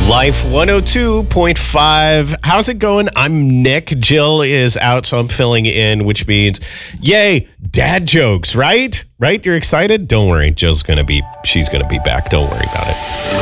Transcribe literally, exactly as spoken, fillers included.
Life one oh two point five. How's it going? I'm Nick. Jill is out, so I'm filling in, which means, yay, dad jokes, right? Right? You're excited? Don't worry. Jill's going to be, she's going to be back. Don't worry about it.